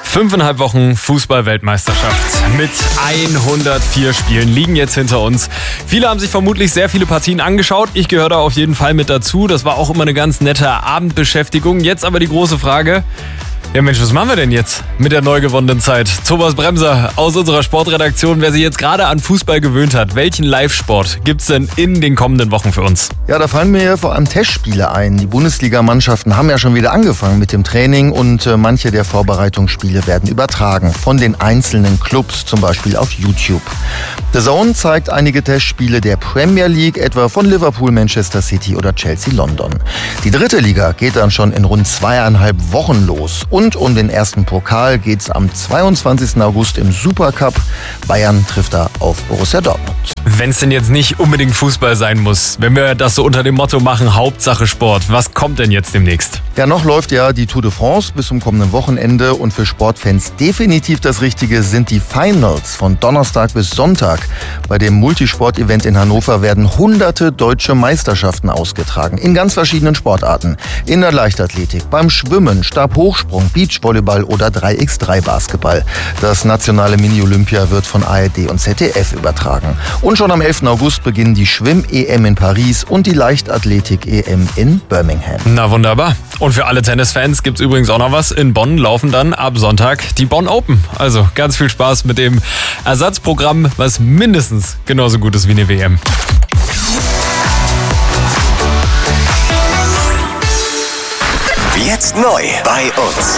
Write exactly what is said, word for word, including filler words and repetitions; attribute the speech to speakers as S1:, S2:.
S1: Fünfeinhalb Wochen Fußball-Weltmeisterschaft mit hundertvier Spielen liegen jetzt hinter uns. Viele haben sich vermutlich sehr viele Partien angeschaut. Ich gehöre da auf jeden Fall mit dazu. Das war auch immer eine ganz nette Abendbeschäftigung. Jetzt aber die große Frage: Ja Mensch, was machen wir denn jetzt mit der neu gewonnenen Zeit? Thomas Bremser aus unserer Sportredaktion, wer sich jetzt gerade an Fußball gewöhnt hat, welchen Live-Sport gibt's denn in den kommenden Wochen für uns?
S2: Ja, da fallen mir vor allem Testspiele ein. Die Bundesligamannschaften haben ja schon wieder angefangen mit dem Training und äh, manche der Vorbereitungsspiele werden übertragen von den einzelnen Clubs, zum Beispiel auf YouTube. The Zone zeigt einige Testspiele der Premier League, etwa von Liverpool, Manchester City oder Chelsea London. Die dritte Liga geht dann schon in rund zweieinhalb Wochen los. Und um den ersten Pokal geht's am zweiundzwanzigsten August im Supercup. Bayern trifft da auf Borussia Dortmund.
S1: Wenn es denn jetzt nicht unbedingt Fußball sein muss, wenn wir das so unter dem Motto machen, Hauptsache Sport, was kommt denn jetzt demnächst?
S2: Ja, noch läuft ja die Tour de France bis zum kommenden Wochenende und für Sportfans definitiv das Richtige sind die Finals von Donnerstag bis Sonntag. Bei dem Multisport-Event in Hannover werden hunderte deutsche Meisterschaften ausgetragen, in ganz verschiedenen Sportarten. In der Leichtathletik, beim Schwimmen, Stabhochsprung, Beachvolleyball oder drei gegen drei Basketball. Das nationale Mini-Olympia wird von A R D und Z D F übertragen. Und schon am elften August beginnen die Schwimm-E M in Paris und die Leichtathletik-E M in Birmingham.
S1: Na wunderbar. Und für alle Tennisfans gibt's übrigens auch noch was. In Bonn laufen dann ab Sonntag die Bonn Open. Also ganz viel Spaß mit dem Ersatzprogramm, was mindestens genauso gut ist wie eine W M.
S3: Jetzt neu bei uns.